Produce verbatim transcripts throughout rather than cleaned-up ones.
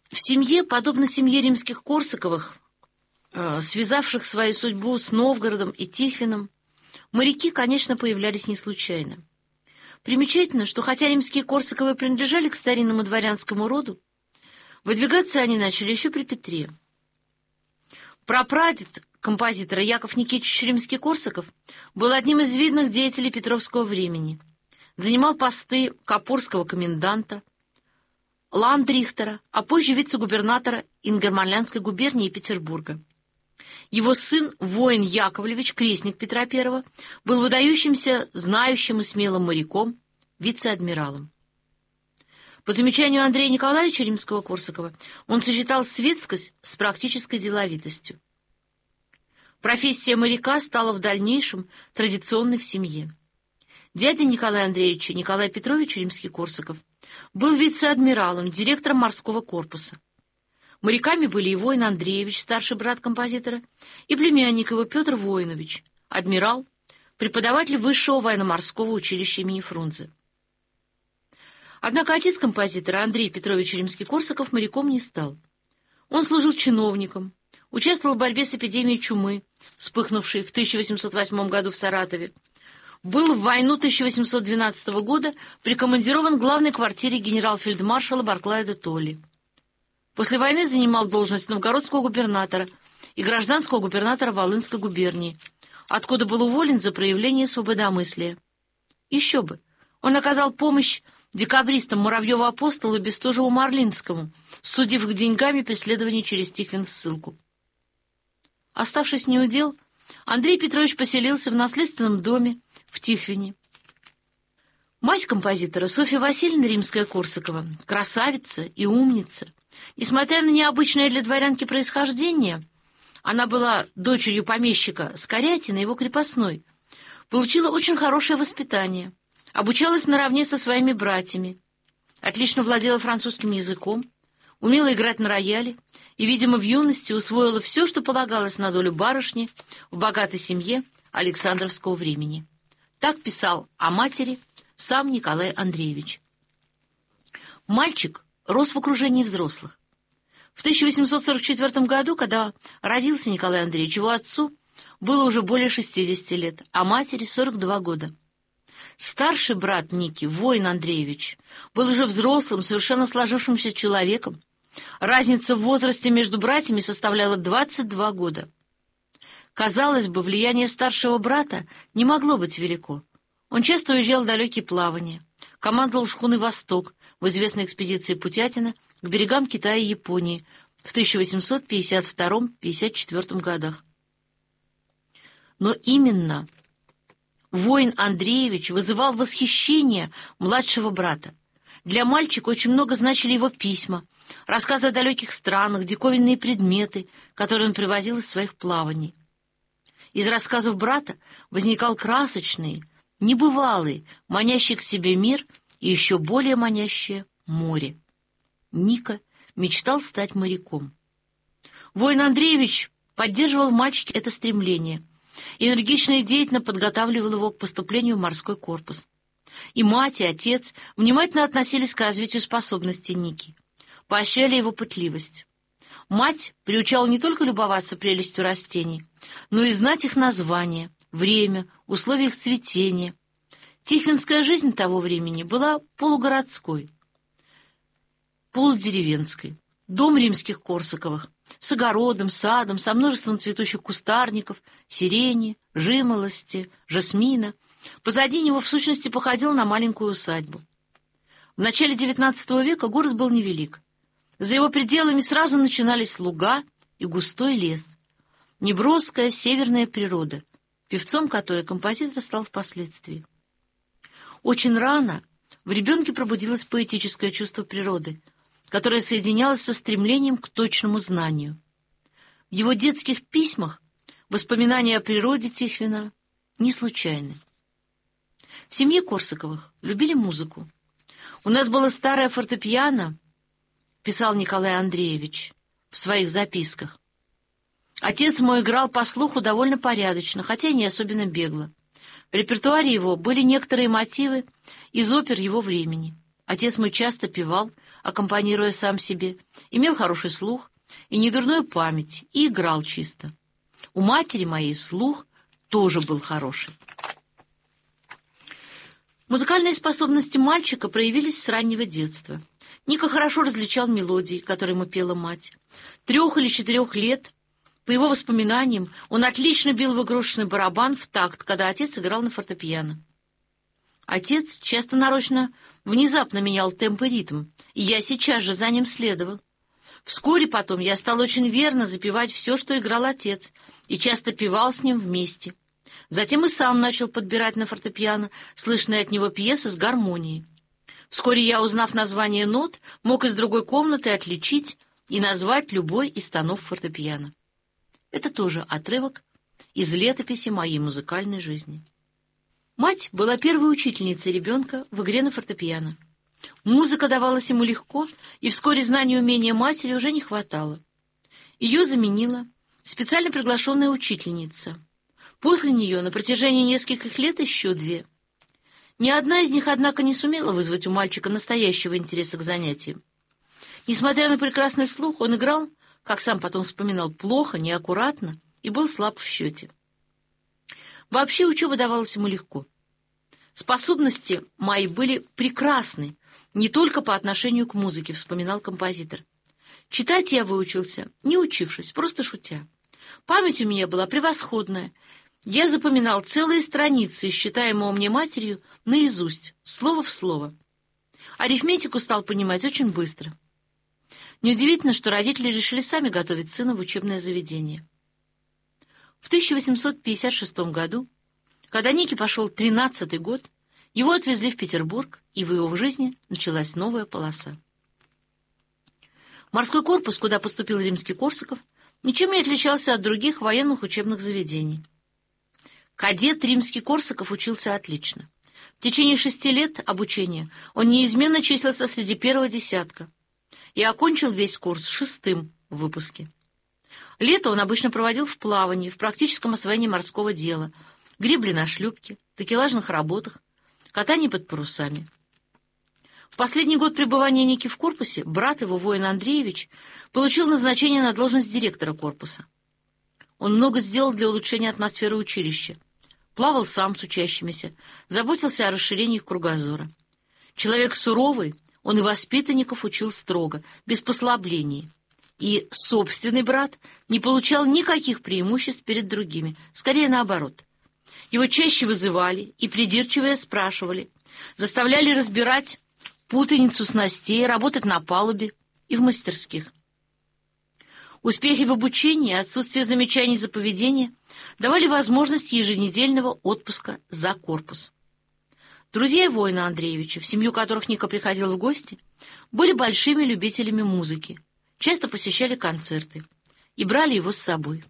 В семье, подобно семье римских-корсаковых, э, связавших свою судьбу с Новгородом и Тихвином, моряки, конечно, появлялись не случайно. Примечательно, что хотя римские Корсаковы принадлежали к старинному дворянскому роду, выдвигаться они начали еще при Петре. Прапрадед композитора Яков Никитич Римский-Корсаков был одним из видных деятелей Петровского времени. Занимал посты копорского коменданта, ландрихтера, а позже вице-губернатора Ингерманлянской губернии и Петербурга. Его сын, воин Яковлевич, крестник Петра Первого, был выдающимся, знающим и смелым моряком, вице-адмиралом. По замечанию Андрея Николаевича Римского-Корсакова, он сочетал светскость с практической деловитостью. Профессия моряка стала в дальнейшем традиционной в семье. Дядя Николая Андреевича, Николай Петрович Римский-Корсаков, был вице-адмиралом, директором морского корпуса. Моряками были и воин Андреевич, старший брат композитора, и племянник его Петр Воинович, адмирал, преподаватель Высшего военно-морского училища имени Фрунзе. Однако отец композитора, Андрей Петрович Римский-Корсаков, моряком не стал. Он служил чиновником, участвовал в борьбе с эпидемией чумы, вспыхнувшей в тысяча восемьсот восьмом году в Саратове, был в войну тысяча восемьсот двенадцатого года прикомандирован к главной квартире генерал-фельдмаршала Барклая де Толли. После войны занимал должность новгородского губернатора и гражданского губернатора Волынской губернии, откуда был уволен за проявление свободомыслия. Еще бы, он оказал помощь декабристам Муравьеву-Апостолу и Бестужеву-Марлинскому, судив их деньгами преследование через Тихвин в ссылку. Оставшись неудел, Андрей Петрович поселился в наследственном доме в Тихвине. Мать композитора, Софья Васильевна Римская-Корсакова, красавица и умница. Несмотря на необычное для дворянки происхождение, она была дочерью помещика Скорятина, его крепостной, получила очень хорошее воспитание, обучалась наравне со своими братьями, отлично владела французским языком, умела играть на рояле и, видимо, в юности усвоила все, что полагалось на долю барышни в богатой семье Александровского времени. Так писал о матери сам Николай Андреевич. Мальчик рос в окружении взрослых. В тысяча восемьсот сорок четвёртом году, когда родился Николай Андреевич, его отцу было уже более шестидесяти лет, а матери сорок два года. Старший брат Ники, воин Андреевич, был уже взрослым, совершенно сложившимся человеком. Разница в возрасте между братьями составляла двадцать два года. Казалось бы, влияние старшего брата не могло быть велико. Он часто уезжал в далекие плавания, командовал шхуной «Восток» в известной экспедиции Путятина к берегам Китая и Японии в тысяча восемьсот пятьдесят втором — пятьдесят четвёртом годах. Но именно воин Андреевич вызывал восхищение младшего брата. Для мальчика очень много значили его письма, рассказы о далеких странах, диковинные предметы, которые он привозил из своих плаваний. Из рассказов брата возникал красочный, небывалый, манящий к себе мир и еще более манящее море. Ника мечтал стать моряком. Воин Андреевич поддерживал в мальчике это стремление, энергично и деятельно подготавливал его к поступлению в морской корпус. И мать, и отец внимательно относились к развитию способностей Ники, поощряли его пытливость. Мать приучала не только любоваться прелестью растений, но и знать их названия, время, условия их цветения. Тихвинская жизнь того времени была полугородской, полудеревенской. Дом римских Корсаковых с огородом, садом, со множеством цветущих кустарников, сирени, жимолости, жасмина. Позади него, в сущности, походил на маленькую усадьбу. В начале девятнадцатого века город был невелик. За его пределами сразу начинались луга и густой лес. Неброская северная природа, певцом которой композитор стал впоследствии. Очень рано в ребенке пробудилось поэтическое чувство природы, которое соединялось со стремлением к точному знанию. В его детских письмах воспоминания о природе Тихвина не случайны. В семье Корсаковых любили музыку. «У нас было старое фортепиано», — писал Николай Андреевич в своих записках. «Отец мой играл по слуху довольно порядочно, хотя и не особенно бегло. В репертуаре его были некоторые мотивы из опер его времени. Отец мой часто певал аккомпанируя сам себе, имел хороший слух и недурную память, и играл чисто. У матери моей слух тоже был хороший. Музыкальные способности мальчика проявились с раннего детства. Ника хорошо различал мелодии, которые ему пела мать. Трех или четырех лет, по его воспоминаниям, он отлично бил в игрушечный барабан в такт, когда отец играл на фортепиано. Отец часто нарочно внезапно менял темп и ритм, и я сейчас же за ним следовал. Вскоре потом я стал очень верно запевать все, что играл отец, и часто певал с ним вместе. Затем и сам начал подбирать на фортепиано слышные от него пьесы с гармонией. Вскоре я, узнав название нот, мог из другой комнаты отличить и назвать любой из тонов фортепиано. Это тоже отрывок из летописи моей музыкальной жизни. Мать была первой учительницей ребенка в игре на фортепиано. Музыка давалась ему легко, и вскоре знаний и умения матери уже не хватало. Ее заменила специально приглашенная учительница. После нее на протяжении нескольких лет еще две. Ни одна из них, однако, не сумела вызвать у мальчика настоящего интереса к занятиям. Несмотря на прекрасный слух, он играл, как сам потом вспоминал, плохо, неаккуратно и был слаб в счете. Вообще учеба давалась ему легко. Способности мои были прекрасны, не только по отношению к музыке, вспоминал композитор. Читать я выучился, не учившись, просто шутя. Память у меня была превосходная. Я запоминал целые страницы из читаемого мне матерью наизусть, слово в слово. Арифметику стал понимать очень быстро. Неудивительно, что родители решили сами готовить сына в учебное заведение. В тысяча восемьсот пятьдесят шестом году, когда Нике пошел тринадцатый год, его отвезли в Петербург, и в его жизни началась новая полоса. Морской корпус, куда поступил Римский-Корсаков, ничем не отличался от других военных учебных заведений. Кадет Римский-Корсаков учился отлично. В течение шести лет обучения он неизменно числился среди первого десятка и окончил весь курс шестым в выпуске. Лето он обычно проводил в плавании, в практическом освоении морского дела, гребли на шлюпке, такелажных работах, катании под парусами. В последний год пребывания Ники в корпусе брат его, воин Андреевич, получил назначение на должность директора корпуса. Он много сделал для улучшения атмосферы училища. Плавал сам с учащимися, заботился о расширении их кругозора. Человек суровый, он и воспитанников учил строго, без послаблений. И собственный брат не получал никаких преимуществ перед другими, скорее наоборот. Его чаще вызывали и придирчивее спрашивали, заставляли разбирать путаницу снастей, работать на палубе и в мастерских. Успехи в обучении и отсутствие замечаний за поведение давали возможность еженедельного отпуска за корпус. Друзья воина Андреевича, в семью которых Ника приходил в гости, были большими любителями музыки, часто посещали концерты и брали его с собой.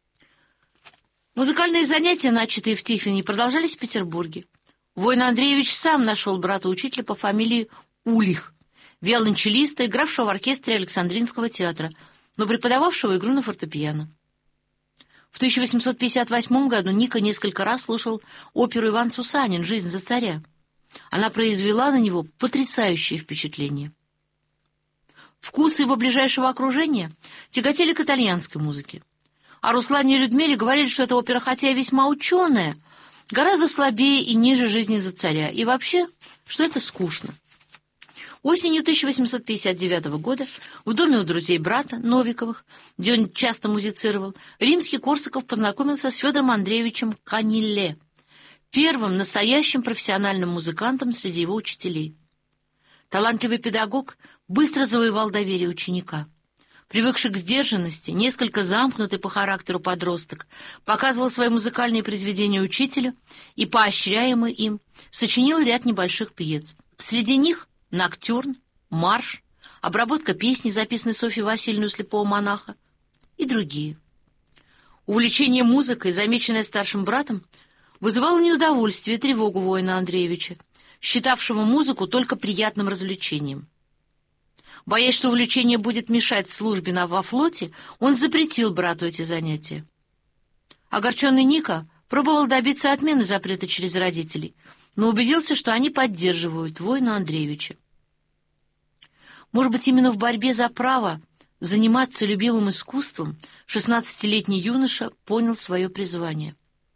Музыкальные занятия, начатые в Тихвине, продолжались в Петербурге. Воин Андреевич сам нашел брата-учителя по фамилии Улих, виолончелиста, игравшего в оркестре Александринского театра, но преподававшего игру на фортепиано. В тысяча восемьсот пятьдесят восьмом году Ника несколько раз слушал оперу «Иван Сусанин. Жизнь за царя». Она произвела на него потрясающее впечатление. Вкусы его ближайшего окружения тяготели к итальянской музыке. О Руслане и Людмиле говорили, что эта опера, хотя и весьма ученая, гораздо слабее и ниже «Жизни за царя», и вообще, что это скучно. Осенью тысяча восемьсот пятьдесят девятого года в доме у друзей брата, Новиковых, где он часто музицировал, Римский-Корсаков познакомился с Федором Андреевичем Канилле, первым настоящим профессиональным музыкантом среди его учителей. Талантливый педагог быстро завоевал доверие ученика. Привыкший к сдержанности, несколько замкнутый по характеру подросток, показывал свои музыкальные произведения учителю и, поощряемый им, сочинил ряд небольших пьес. Среди них «Ноктюрн», «Марш», обработка песни, записанной Софьей Васильевной у слепого монаха, и другие. Увлечение музыкой, замеченное старшим братом, вызывало неудовольствие и тревогу воина Андреевича, считавшего музыку только приятным развлечением. Боясь, что увлечение будет мешать службе на во флоте, он запретил брату эти занятия. Огорченный Ника пробовал добиться отмены запрета через родителей, но убедился, что они поддерживают воина Андреевича. Может быть, именно в борьбе за право заниматься любимым искусством шестнадцатилетний юноша понял свое призвание.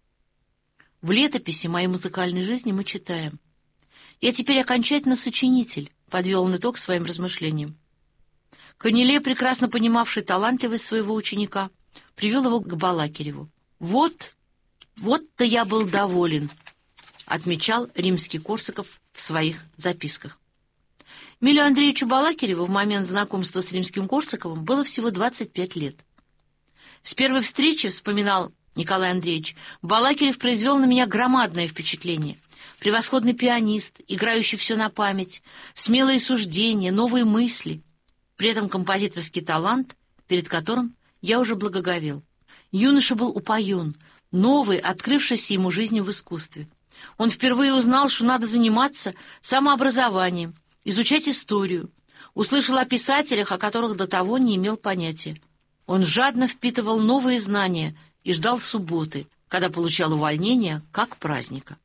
В летописи моей музыкальной жизни мы читаем: «Я теперь окончательно сочинитель», — подвел он итог своим размышлениям. Канеле, прекрасно понимавший талантливость своего ученика, привел его к Балакиреву. «Вот, вот-то я был доволен», — отмечал Римский-Корсаков в своих записках. Эмилию Андреевичу Балакиреву в момент знакомства с Римским-Корсаковым было всего двадцать пять лет. «С первой встречи, — вспоминал Николай Андреевич, — Балакирев произвел на меня громадное впечатление. Превосходный пианист, играющий все на память, смелые суждения, новые мысли. При этом композиторский талант, перед которым я уже благоговел. Юноша был упоен, новой, открывшейся ему жизнью в искусстве. Он впервые узнал, что надо заниматься самообразованием, изучать историю, услышал о писателях, о которых до того не имел понятия. Он жадно впитывал новые знания и ждал субботы, когда получал увольнение как праздника».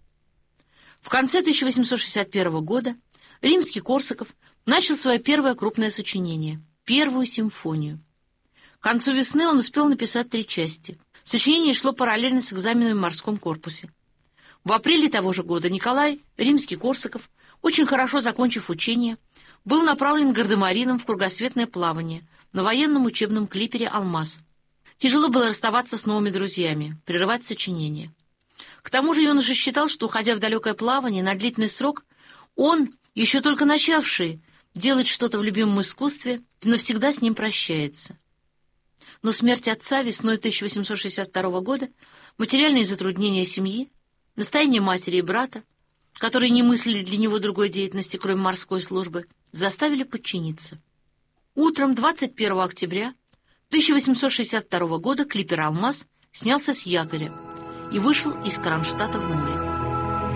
В конце тысяча восемьсот шестьдесят первого года Римский-Корсаков начал свое первое крупное сочинение — первую симфонию. К концу весны он успел написать три части. Сочинение шло параллельно с экзаменами в морском корпусе. В апреле того же года Николай Римский-Корсаков, очень хорошо закончив учение, был направлен гардемарином в кругосветное плавание на военном учебном клипере «Алмаз». Тяжело было расставаться с новыми друзьями, прерывать сочинение. К тому же юноша считал, что, уходя в далекое плавание на длительный срок, он, еще только начавший делать что-то в любимом искусстве, навсегда с ним прощается. Но смерть отца весной тысяча восемьсот шестьдесят второго года, материальные затруднения семьи, настояние матери и брата, которые не мыслили для него другой деятельности, кроме морской службы, заставили подчиниться. Утром двадцать первого октября тысяча восемьсот шестьдесят второго года клипер «Алмаз» снялся с якоря и вышел из Кронштадта в море.